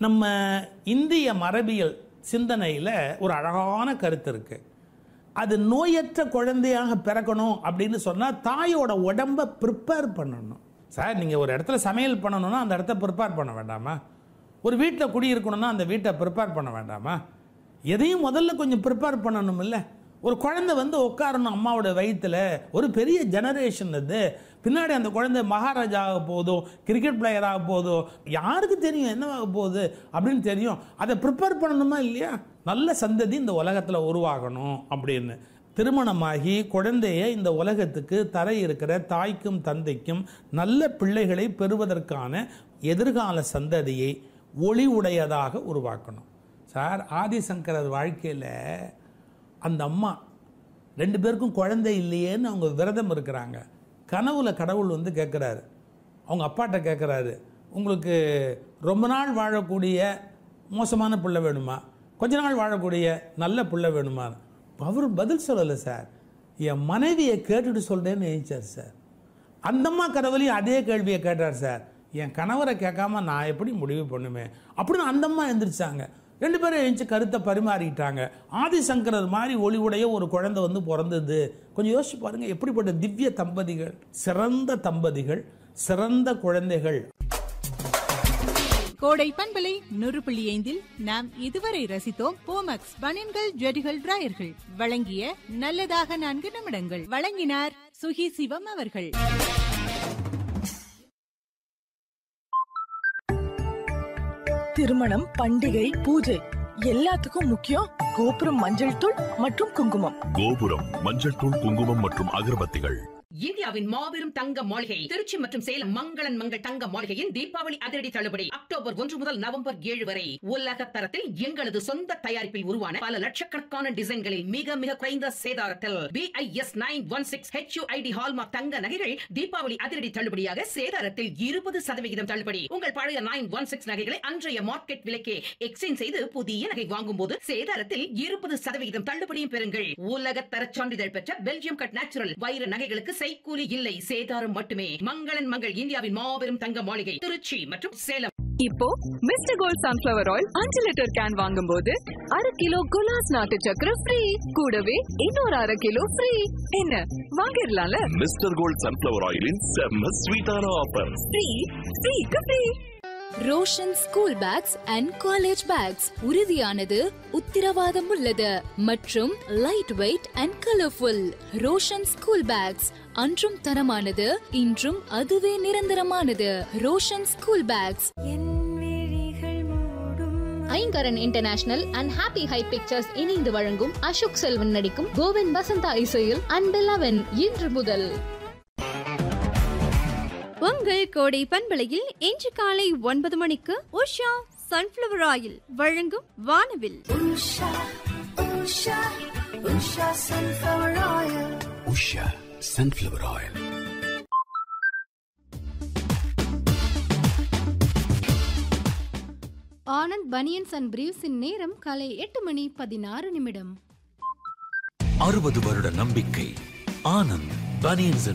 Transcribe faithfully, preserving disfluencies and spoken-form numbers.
நம்ம இந்திய மரபியல் சிந்தனையில் ஒரு அழகான கருத்து இருக்கு. அது நோயற்ற குழந்தையாக பிறக்கணும் அப்படின்னு சொன்னால் தாயோட உடம்பை ப்ரிப்பேர் பண்ணணும். சார், நீங்கள் ஒரு இடத்துல சமையல் பண்ணணும்னா அந்த இடத்த ப்ரிப்பேர் பண்ண வேண்டாமா? ஒரு வீட்டில் குடியிருக்கணும்னா அந்த வீட்டை ப்ரிப்பேர் பண்ண வேண்டாமா? எதையும் முதல்ல கொஞ்சம் ப்ரிப்பேர் பண்ணணும் இல்லை? ஒரு குழந்தை வந்து உட்காரணும் அம்மாவோட வயிற்றுல, ஒரு பெரிய ஜெனரேஷன் அது. பின்னாடி அந்த குழந்தை மகாராஜா ஆக போதோ, கிரிக்கெட் பிளேயர் ஆக போதோ, யாருக்கு தெரியும் என்னவாக போகுது அப்படின்னு தெரியும். அதை ப்ரிப்பேர் பண்ணணுமா இல்லையா? நல்ல சந்ததி இந்த உலகத்தில் உருவாகணும் அப்படின்னு திருமணமாகி குழந்தைய இந்த உலகத்துக்கு தர இருக்கிற தாய்க்கும் தந்தைக்கும் நல்ல பிள்ளைகளை பெறுவதற்கான எதிர்கால சந்ததியை ஒளி உடையதாக உருவாக்கணும். சார், ஆதிசங்கரர் வாழ்க்கையில் அந்த அம்மா ரெண்டு பேருக்கும் குழந்தை இல்லையேன்னு அவங்க விரதம் இருக்கிறாங்க. கனவுல கடவுள் வந்து கேட்குறாரு, அவங்க அப்பாட்ட கேட்குறாரு, உங்களுக்கு ரொம்ப நாள் வாழக்கூடிய மோசமான பிள்ளை வேணுமா, கொஞ்ச நாள் வாழக்கூடிய நல்ல பிள்ளை வேணுமா? அவர் பதில் சொல்லலை சார். என் மனைவியை கேட்டுட்டு சொல்கிறேன்னு நினைச்சார் சார். அந்தம்மா கடவுளையும் அதே கேள்வியை கேட்டார் சார். என் கணவரை கேட்காம நான் எப்படி முடிவு பண்ணுவேன் அப்படின்னு அந்தம்மா எழுந்திரிச்சாங்க. ரெண்டு பேரும் எழுந்து கருத்தை பரிமாறிட்டாங்க. ஆதிசங்கரர் மாதிரி ஒளி உடைய ஒரு குழந்தை வந்து பிறந்தது. கொஞ்சம் யோசிச்சு பாருங்க, எப்படிப்பட்ட திவ்ய தம்பதிகள், சிறந்த தம்பதிகள், சிறந்த குழந்தைகள். கோடை பண்பலை நூறு புள்ளி ஐந்தில் நாம் இதுவரை ரசித்தோம் போமக்ஸ் பனியன்கள் ஜெடிகள் டிராயர்கள் வழங்கிய நல்லதாக நான்கு நிமிடங்கள். வழங்கினார் சுகி சிவம் அவர்கள். திருமணம், பண்டிகை, பூஜை எல்லாத்துக்கும் முக்கியம் கோபுரம் மஞ்சள் தூள் மற்றும் குங்குமம். கோபுரம் மஞ்சள் தூள், குங்குமம் மற்றும் அகர்பத்திகள். இந்தியாவின் மாபெரும் தங்க மாளிகை திருச்சி மற்றும் சேலம் மங்களன் மங்கள் தங்க மாளிகையின் தீபாவளி அதிரடி தள்ளுபடி அக்டோபர் ஒன்று முதல் நவம்பர் ஏழு வரை. உலக தரத்தில் எங்களது சொந்த தயாரிப்பில் உருவான பல லட்சக்கணக்கான டிசைன்களில் மிக மிக குறைந்த சேதாரத்தில் BIS nine one six HUID hallmark தங்க நகைகள் தீபாவளி அதிரடி தள்ளுபடியாக சேதாரத்தில் இருபது சதவிகிதம் தள்ளுபடி. உங்கள் பழைய நைன் ஒன் சிக்ஸ் நகைகளை அன்றைய மார்க்கெட் விலைக்கே எக்ஸ்சேஞ்ச் செய்து புதிய நகை வாங்கும் போது சேதாரத்தில் இருபது சதவிகிதம் தள்ளுபடியும் பெறுங்கள். உலக தர சான்றிதழ் பெற்ற பெல்ஜியம் கட் நேச்சுரல் வைர நகைகளுக்கு செய்கூலி இல்லை, சேதாரம் மட்டுமே. மங்களன் மங்கள் இந்தியாவின் மாபெரும் தங்க மாளிகை திருச்சி மற்றும் சேலம். இப்போ மிஸ்டர் கோல்ட் சன்ஃபிளவர் ஆயில் அஞ்சு லிட்டர் கேன் வாங்கும் போது அரை கிலோ குலாஸ் நாட்டு சக்கரை ஃப்ரீ, கூடவே இன்னொரு அரை கிலோ ஃப்ரீ. என்ன வாங்கிடலாம்ல? மிஸ்டர் கோல்ட் சன்ஃபிளவர் ஆயிலின் செம்ம ஸ்வீட்டான offer. Free ஃப்ரீக்கு free. Roshan school packs and college bags உறுதியானது, உத்திரவாதம் உள்ளது மற்றும் light weight and colourful. Roshan school packs அன்றும் தரமானது, இன்றும் அதுவே நிரந்தரமானது. Roshan school packs. Ayngaran international and happy high pictures இணைந்து வழங்கும் அசோக் செல்வன் நடிக்கும் கோவிந்த் வசந்தா இசையில் அன்பெலவன் இன்று முதல். உங்கள் கோடை பண்பலையில் இன்று காலை ஒன்பது மணிக்கு உஷா சன்ஃபிளவர் ஆயில் வழங்கும் வானவில். Usha Usha Usha sunflower oil. Usha sunflower oil. Anand banians and பிரீவ்ஸின் நேரம் காலை எட்டு மணி பதினாறு நிமிடம். அறுபது வருட நம்பிக்கை. ஆனந்த் பனியன்ஸ்